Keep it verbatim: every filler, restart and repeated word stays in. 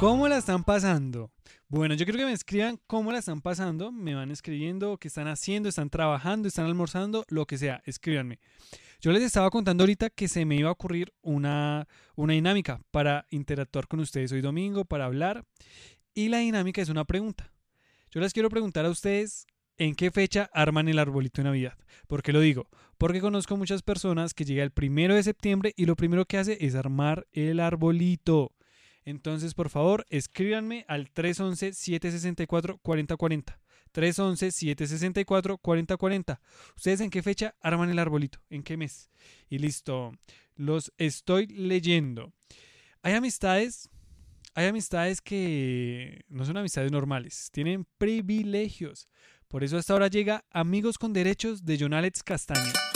¿Cómo la están pasando? Bueno, yo quiero que me escriban cómo la están pasando. Me van escribiendo qué están haciendo, están trabajando, están almorzando, lo que sea. Escríbanme. Yo les estaba contando ahorita que se me iba a ocurrir una, una dinámica para interactuar con ustedes hoy domingo, para hablar. Y la dinámica es una pregunta. Yo les quiero preguntar a ustedes en qué fecha arman el arbolito de Navidad. ¿Por qué lo digo? Porque conozco muchas personas que llega el primero de septiembre y lo primero que hace es armar el arbolito. Entonces, por favor, escríbanme al tres once, siete sesenta y cuatro, cuarenta cuarenta. tres once, siete sesenta y cuatro, cuarenta cuarenta. ¿Ustedes en qué fecha arman el arbolito? ¿En qué mes? Y listo. Los estoy leyendo. Hay amistades, hay amistades que no son amistades normales, tienen privilegios. Por eso hasta ahora llega Amigos con Derechos de John Alex Castaño.